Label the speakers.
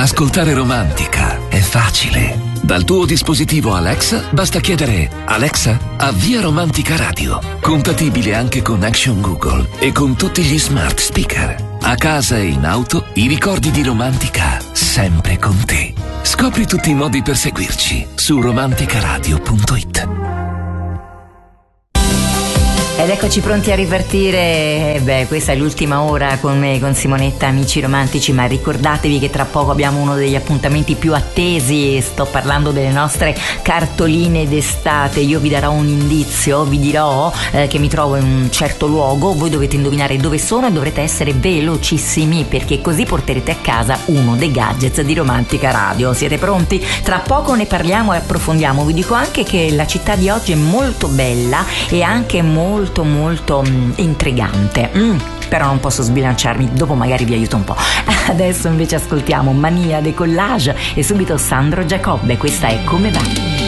Speaker 1: Ascoltare Romantica è facile. Dal tuo dispositivo Alexa basta chiedere: Alexa, avvia Romantica Radio. Compatibile anche con Action Google e con tutti gli smart speaker. A casa e in auto, i ricordi di Romantica sempre con te. Scopri tutti i modi per seguirci su romanticaradio.it.
Speaker 2: Ed eccoci pronti a ripartire. Questa è l'ultima ora con me, con Simonetta, amici romantici, ma ricordatevi che tra poco abbiamo uno degli appuntamenti più attesi. Sto parlando delle nostre cartoline d'estate. Io vi darò un indizio, vi dirò che mi trovo in un certo luogo, voi dovete indovinare dove sono e dovrete essere velocissimi, perché così porterete a casa uno dei gadgets di Romantica Radio. Siete pronti? Tra poco ne parliamo e approfondiamo. Vi dico anche che la città di oggi è molto bella e anche molto intrigante, però non posso sbilanciarmi, dopo magari vi aiuto un po'. Adesso invece ascoltiamo Mania de Collage e subito Sandro Giacobbe. Questa è Come va.